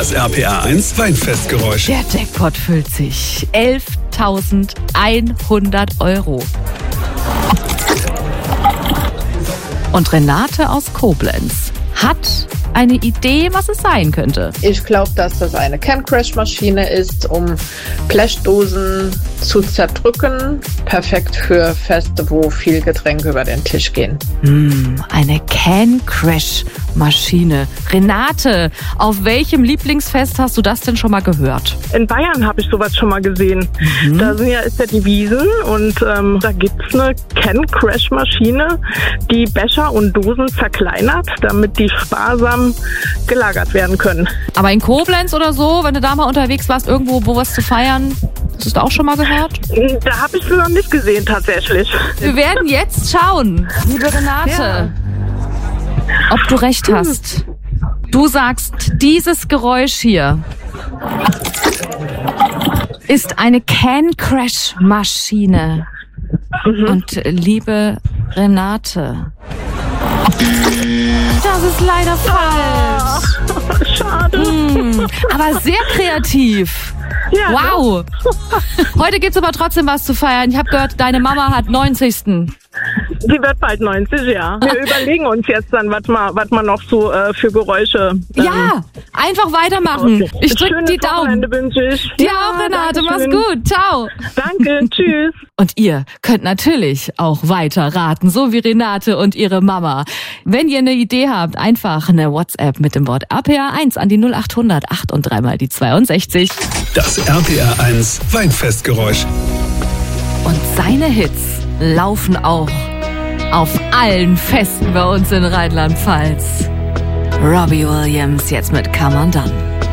Das RPR1 Weinfestgeräusch. Der Jackpot füllt sich. 11.100 €. Und Renate aus Koblenz hat eine Idee, was es sein könnte. Ich glaube, dass das eine Can-Crash-Maschine ist, um Blechdosen zu zerdrücken. Perfekt für Feste, wo viel Getränke über den Tisch gehen. Eine Can-Crash-Maschine. Renate, auf welchem Lieblingsfest hast du das denn schon mal gehört? In Bayern habe ich sowas schon mal gesehen. Da ist ja die Wiesn und da gibt es eine Can-Crash-Maschine, die Becher und Dosen zerkleinert, damit die sparsam gelagert werden können. Aber in Koblenz oder so, wenn du da mal unterwegs warst, irgendwo wo was zu feiern, hast du es da auch schon mal gehört? Da habe ich es noch nicht gesehen tatsächlich. Wir werden jetzt schauen, liebe Renate, ob du recht hast. Du sagst, dieses Geräusch hier ist eine Can-Crash-Maschine. Und liebe Renate, das ist leider falsch. Schade. Aber sehr kreativ. Ja, Wow. Heute gibt's aber trotzdem was zu feiern. Ich habe gehört, deine Mama hat 90. Die wird bald 90, ja. Wir überlegen uns jetzt dann, was man noch so für Geräusche... Ja, einfach weitermachen. Okay. Ich drück Schönes die Daumen. Wochenende wünsche ich. Dir auch, Renate. Mach's gut. Ciao. Danke, tschüss. Und ihr könnt natürlich auch weiter raten, so wie Renate und ihre Mama. Wenn ihr eine Idee habt, einfach eine WhatsApp mit dem Wort RPR1 an die 0800 8 und 3 mal die 62. Das RPR1 Weinfestgeräusch. Und seine Hits laufen auch auf allen Festen bei uns in Rheinland-Pfalz. Robbie Williams jetzt mit Come On Done.